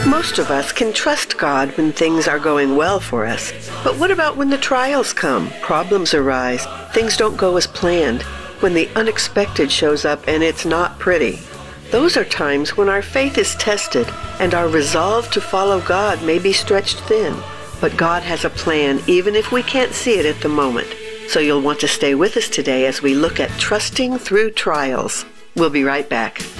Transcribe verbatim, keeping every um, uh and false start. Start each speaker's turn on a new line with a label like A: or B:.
A: Most of us can trust God when things are going well for us. But what about when the trials come, problems arise, things don't go as planned, when the unexpected shows up and it's not pretty? Those are times when our faith is tested and our resolve to follow God may be stretched thin. But God has a plan even if we can't see it at the moment. So you'll want to stay with us today as we look at trusting through trials. We'll be right back.